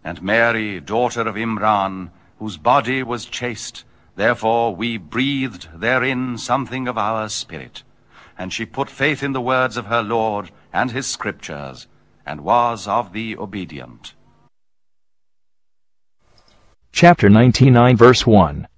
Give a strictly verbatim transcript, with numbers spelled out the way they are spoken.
And Mary, daughter of Imran, whose body was chaste, therefore we breathed therein something of our spirit. And she put faith in the words of her Lord and his scriptures, and was of the obedient. Chapter ninety-nine, verse one.